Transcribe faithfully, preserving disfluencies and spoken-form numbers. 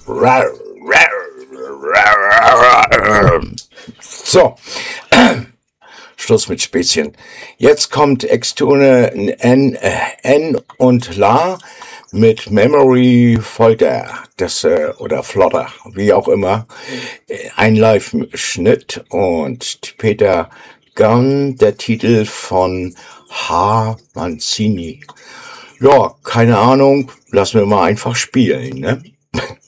So, Schluss mit Späßchen. Jetzt kommt Extone N, N und La mit Memory Folter, das, äh, oder Flotter, wie auch immer. Ein Live-Schnitt und Peter Gunn, der Titel von H. Mancini. Ja, keine Ahnung, lassen wir mal einfach spielen, ne?